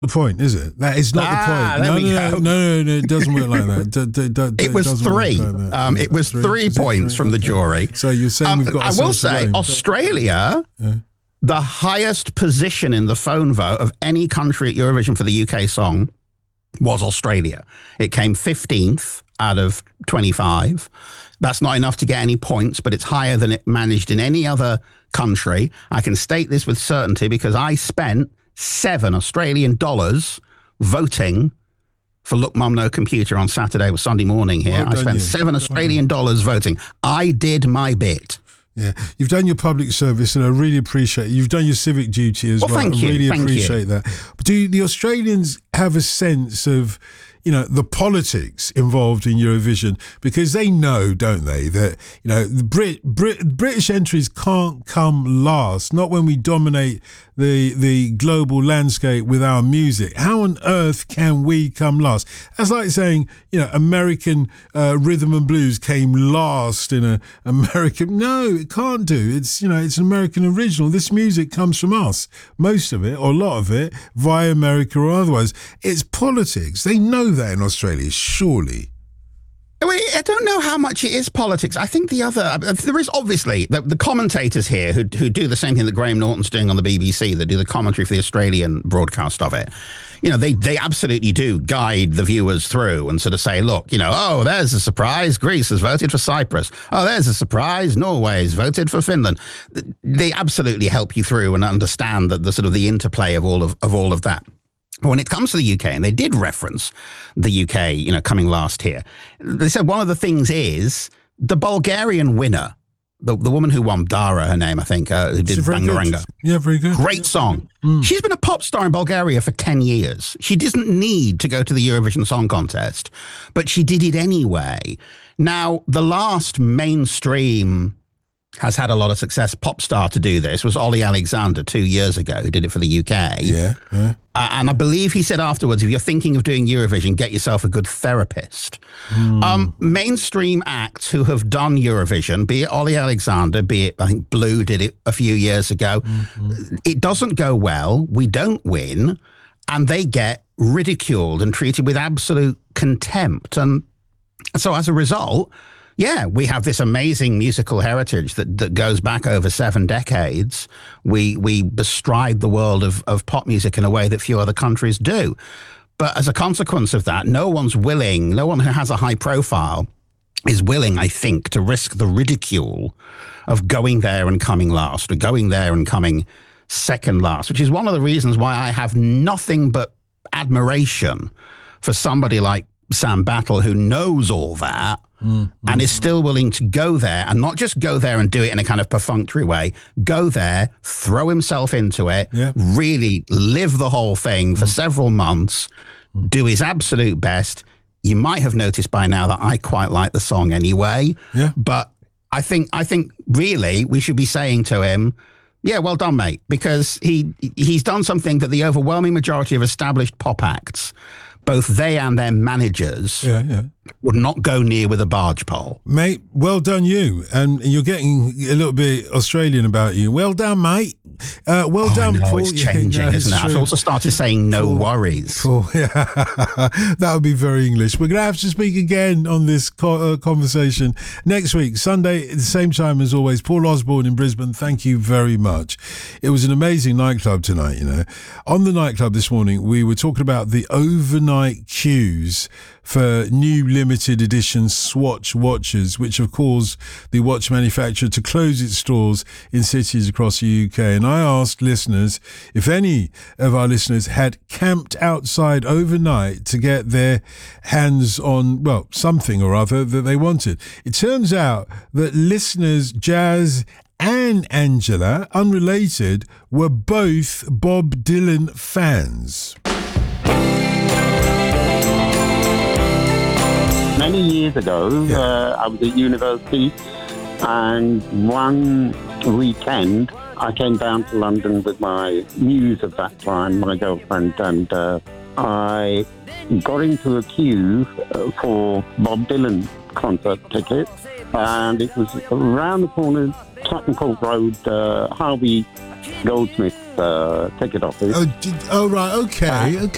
The point, is it? That is not the point. No, it doesn't work like that. It was three. It was 3 points from the jury. So you're saying we've got. I will say, Australia, the highest position in the phone vote of any country at Eurovision for the UK song was Australia. It came 15th out of 25. That's not enough to get any points, but it's higher than it managed in any other country. I can state this with certainty because I spent $7 Australian voting for Look Mum No Computer on Saturday or Sunday morning here. I spent $7 Australian voting. I did my bit. Yeah, you've done your public service, and I really appreciate it. You've done your civic duty as well. Thank you. I really appreciate that. But do the Australians have a sense of, the politics involved in Eurovision? Because they know, don't they, that, the British entries can't come last, not when we dominate the global landscape with our music. How on earth can we come last? That's like saying, American rhythm and blues came last in a American. No, it can't do. It's, it's an American original. This music comes from us, most of it, or a lot of it, via America or otherwise. It's politics. They know that in Australia, surely. I don't know how much it is politics. I think there is obviously the commentators here who do the same thing that Graham Norton's doing on the BBC, that do the commentary for the Australian broadcast of it. They absolutely do guide the viewers through and sort of say, look, oh, there's a surprise. Greece has voted for Cyprus. Oh, there's a surprise. Norway has voted for Finland. They absolutely help you through and understand the sort of the interplay of all of that. When it comes to the UK, and they did reference the UK, coming last here, they said one of the things is the Bulgarian winner, the woman who won, Dara, her name, I think, who did Bangaranga. Yeah, very good. Great song. She's been a pop star in Bulgaria for 10 years. She doesn't need to go to the Eurovision Song Contest, but she did it anyway. Now, the last mainstream has had a lot of success pop star to do this was Ollie Alexander 2 years ago, who did it for the UK. Yeah. And I believe he said afterwards, if you're thinking of doing Eurovision, get yourself a good therapist. Mainstream acts who have done Eurovision, be it Ollie Alexander, be it, I think Blue did it a few years ago, it doesn't go well. We don't win. And they get ridiculed and treated with absolute contempt. And so as a result, yeah, we have this amazing musical heritage that goes back over 7 decades. We bestride the world of pop music in a way that few other countries do. But as a consequence of that, no one who has a high profile is willing, I think, to risk the ridicule of going there and coming last, or going there and coming second last, which is one of the reasons why I have nothing but admiration for somebody like Sam Battle, who knows all that, and is still willing to go there, and not just go there and do it in a kind of perfunctory way, go there, throw himself into it, really live the whole thing for several months, do his absolute best. You might have noticed by now that I quite like the song anyway, but I think really we should be saying to him, yeah, well done, mate, because he's done something that the overwhelming majority of established pop acts, both they and their managers, would not go near with a barge pole. Mate, well done you. And you're getting a little bit Australian about you. Well done, mate. Well done, Paul. It's changing, isn't it? I've also started saying no worries. Paul, that would be very English. We're going to have to speak again on this conversation next week, Sunday, at the same time as always. Paul Osborne in Brisbane, thank you very much. It was an amazing nightclub tonight, On the nightclub this morning, we were talking about the overnight queues for new limited edition Swatch watches, which have caused the watch manufacturer to close its stores in cities across the UK. And I asked listeners if any of our listeners had camped outside overnight to get their hands on, well, something or other that they wanted. It turns out that listeners Jazz and Angela, unrelated, were both Bob Dylan fans. Many years ago, I was at university, and one weekend I came down to London with my muse of that time, my girlfriend, and I got into a queue for Bob Dylan concert tickets, and it was around the corner, Tottenham Court Road, Harvey Goldsmith's ticket office. Oh, right, okay.